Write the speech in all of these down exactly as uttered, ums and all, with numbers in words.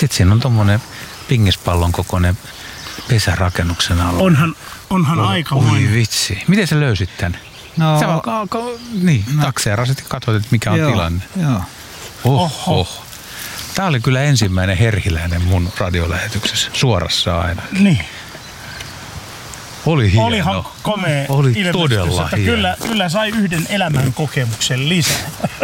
Sitten siinä on tommonen pingispallon kokoinen pesärakennuksen alla. Onhan, onhan oh, aika Oi vitsi. Miten sä löysit tän? No, sä vaan ka- ka- niin, no. takseerasit ja katsoit, että mikä on joo, tilanne. Joo. Oho. Oho. Tää oli kyllä ensimmäinen Herhiläinen mun radiolähetyksessä. Suorassa aina. Niin. Oli hieno. Olihan komea Oli ilmestys, todella että hieno. Kyllä, kyllä sai yhden elämän kokemuksen lisää.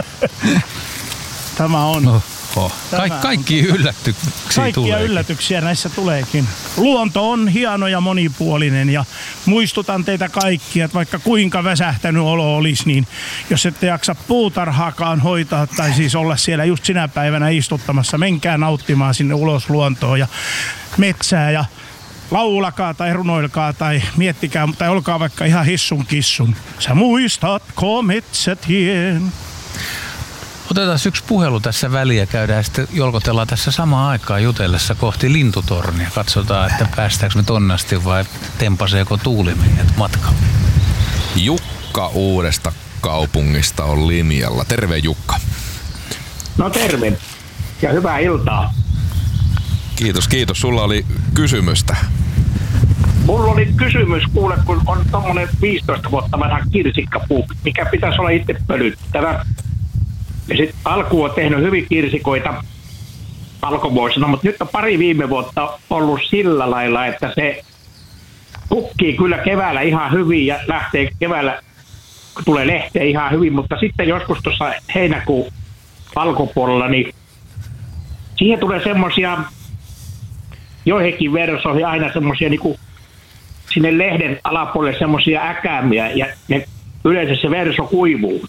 Tämä on. Oho. Kaik, kaikki yllätyksiä Kaikkia tuleekin. yllätyksiä näissä tuleekin. Luonto on hieno ja monipuolinen ja muistutan teitä kaikkia, että vaikka kuinka väsähtänyt olo olisi, niin jos ette jaksa puutarhaakaan hoitaa tai siis olla siellä just sinä päivänä istuttamassa, menkää nauttimaan sinne ulos luontoon ja metsää ja laulakaa tai runoilkaa tai miettikää tai olkaa vaikka ihan hissun kissun. Sä muistatko metsätien? Otetaan yksi puhelu tässä väliä, käydään ja sitten jolkotellaan tässä samaan aikaan jutellessa kohti lintutornia. Katsotaan, että päästäänkö me tonne asti vai tempaseeko tuuli meidät matkalle. Jukka Uudesta Kaupungista on linjalla. Terve Jukka. No terve ja hyvää iltaa. Kiitos, kiitos. Sulla oli kysymystä. Mulla oli kysymys, kuule, kun on tommonen viisitoista vuotta vanha kirsikkapuu, mikä pitäisi olla itse pölyttävä. Ja sit alku on tehnyt hyvin kirsikoita alkuvuosina, mutta nyt on pari viime vuotta ollut sillä lailla, että se pukkii kyllä keväällä ihan hyvin ja lähtee keväällä, kun tulee lehteä ihan hyvin, mutta sitten joskus tuossa heinäkuun alkupuolella, niin siihen tulee semmosia, joihinkin versoihin aina semmosia niinku sinne lehden alapuolelle semmosia äkäämiä ja ne, yleensä se verso kuivuu.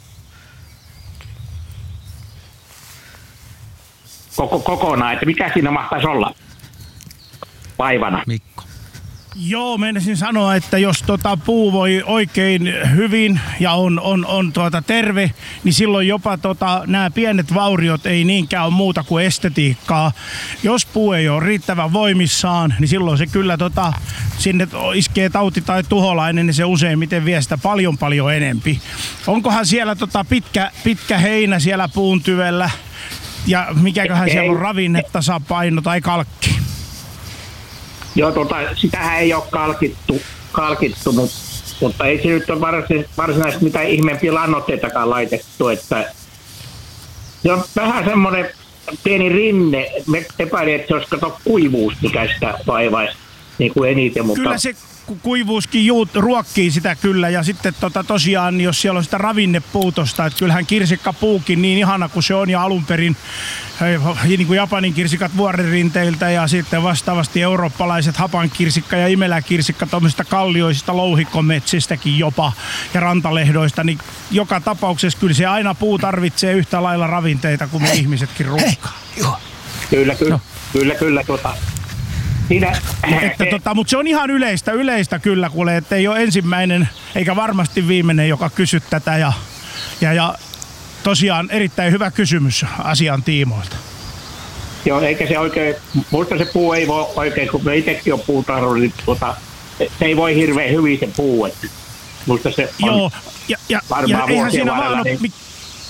Koko, kokonaan, että mikä siinä mahtaisi olla vaivana? Mikko. Joo, meinasin sanoa, että jos tota puu voi oikein hyvin ja on, on, on tuota terve, niin silloin jopa tota, nämä pienet vauriot ei niinkään ole muuta kuin estetiikkaa. Jos puu ei ole riittävän voimissaan, niin silloin se kyllä tota, sinne iskee tauti tai tuholainen, niin se useimmiten vie sitä paljon paljon enempi. Onkohan siellä tota pitkä, pitkä heinä siellä puun tyvellä? Ja mikäköhän ei, siellä on ravinnetasapaino tai kalkki? Joo, tota, sitähän ei ole kalkittu, kalkittu mutta, mutta ei se nyt ole varsinaisesti, varsinaisesti mitään ihmeempiä lannoitteitakaan laitettu. Että se on vähän semmoinen pieni rinne. Me epäilin, että se olisi kato kuivuus, mikä sitä vaivaisi niin kuin eniten. Mutta kyllä se kuivuuskin juut, ruokkii sitä kyllä ja sitten tota, tosiaan jos siellä on sitä ravinnepuutosta, että kyllähän kirsikkapuukin niin ihana kuin se on ja alun perin niin kuin Japanin kirsikat vuoririnteiltä ja sitten vastaavasti eurooppalaiset hapankirsikka ja imeläkirsikka tuommoisista kallioisista louhikometsistäkin jopa ja rantalehdoista, niin joka tapauksessa kyllä se aina puu tarvitsee yhtä lailla ravinteita kuin me ihmisetkin ruokaa. Kyllä, kyllä, no. kyllä, kyllä tuota. Siinä, että tota, mutta se on ihan yleistä, yleistä kyllä kuule, että ei ole ensimmäinen eikä varmasti viimeinen, joka kysyt tätä ja, ja, ja tosiaan erittäin hyvä kysymys asian tiimoilta. Joo, eikä se oikein, muista se puu ei voi oikein, kun me itsekin on puutarhalla, niin tuota, se ei voi hirveän hyvin se puu, että muista se on joo, ja, ja, varmaan ja eihän siinä varrella, vaan niin. ole,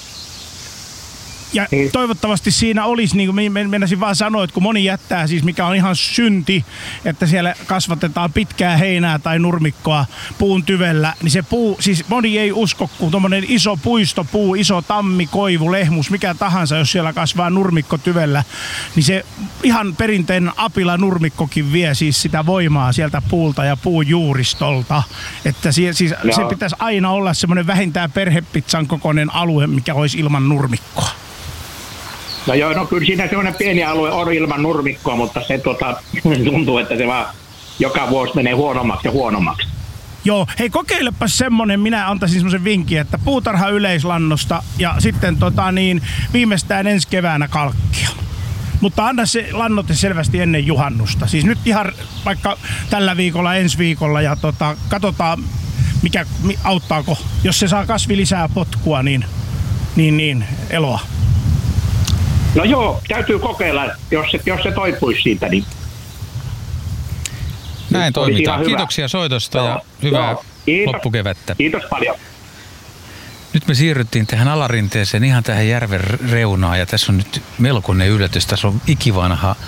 ja toivottavasti siinä olisi, niin kuin meinasin vaan sanoa, että kun moni jättää, siis mikä on ihan synti, että siellä kasvatetaan pitkää heinää tai nurmikkoa puun tyvellä, niin se puu, siis moni ei usko, kun tommonen iso puistopuu, iso tammi, koivu, lehmus, mikä tahansa, jos siellä kasvaa nurmikko tyvellä, niin se ihan perinteinen apila nurmikkokin vie siis sitä voimaa sieltä puulta ja puun juuristolta, että siis, siis se pitäisi aina olla semmoinen vähintään perhepizzan kokoinen alue, mikä olisi ilman nurmikkoa. No joo, no kyllä siinä semmoinen pieni alue on ilman nurmikkoa, mutta se tota, tuntuu, että se vaan joka vuosi menee huonommaksi ja huonommaksi. Joo, hei kokeilepa semmonen, minä antaisin semmoisen vinkin, että puutarha yleislannosta ja sitten tota niin, viimeistään ensi keväänä kalkkia. Mutta anna se lannoite selvästi ennen juhannusta. Siis nyt ihan vaikka tällä viikolla, ensi viikolla ja tota, katsotaan mikä, auttaako. Jos se saa kasvi lisää potkua, niin, niin, niin eloa. No joo, täytyy kokeilla, jos se, jos se toipuisi siitä, niin näin toimitaan. Kiitoksia soitosta joo, ja hyvää Kiitos. loppukevättä. Kiitos paljon. Nyt me siirryttiin tähän alarinteeseen ihan tähän järven reunaan ja tässä on nyt melkoinen yllätys. Tässä on ikivanha